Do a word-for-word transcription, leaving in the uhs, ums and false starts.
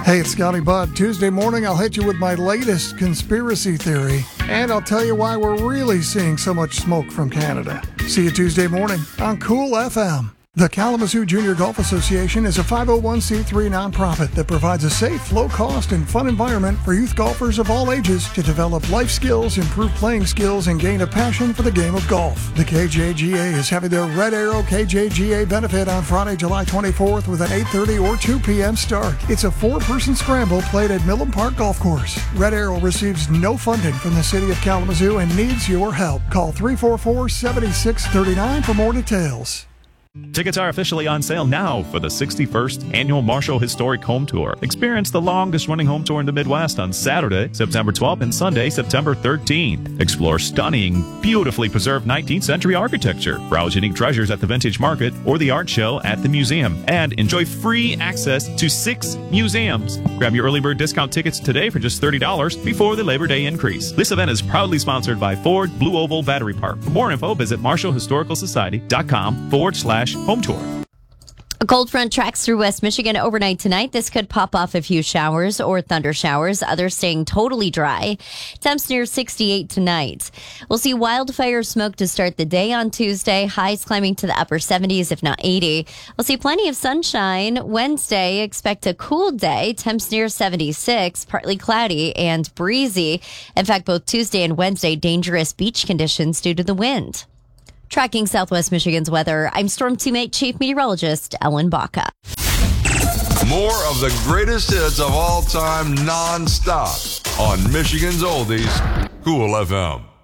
Hey, it's Scotty Budd. Tuesday morning, I'll hit you with my latest conspiracy theory, and I'll tell you why we're really seeing so much smoke from Canada. See you Tuesday morning on Cool F M. The Kalamazoo Junior Golf Association is a five oh one c three nonprofit that provides a safe, low-cost, and fun environment for youth golfers of all ages to develop life skills, improve playing skills, and gain a passion for the game of golf. The K J G A is having their Red Arrow K J G A benefit on Friday, July twenty-fourth with an eight thirty or two p.m. start. It's a four-person scramble played at Millen Park Golf Course. Red Arrow receives no funding from the City of Kalamazoo and needs your help. Call three four four, seven six three nine for more details. Tickets are officially on sale now for the sixty-first Annual Marshall Historic Home Tour. Experience the longest-running home tour in the Midwest on Saturday, September twelfth, and Sunday, September thirteenth. Explore stunning, beautifully preserved nineteenth century architecture, browse unique treasures at the Vintage Market or the art show at the museum, and enjoy free access to six museums. Grab your early bird discount tickets today for just thirty dollars before the Labor Day increase. This event is proudly sponsored by Ford Blue Oval Battery Park. For more info, visit marshall historical society dot com forward slash home tour. A cold front tracks through West Michigan overnight tonight. This could pop off a few showers or thunder showers, others staying totally dry. Temps near sixty-eight tonight. We'll see wildfire smoke to start the day on Tuesday, highs climbing to the upper seventies, if not eighty. We'll see plenty of sunshine. Wednesday, expect a cool day, temps near seventy-six, partly cloudy and breezy. In fact, both Tuesday and Wednesday, dangerous beach conditions due to the wind. Tracking Southwest Michigan's weather, I'm Storm Teammate Chief Meteorologist Ellen Baca. More of the greatest hits of all time, non-stop on Michigan's Oldies, Cool F M.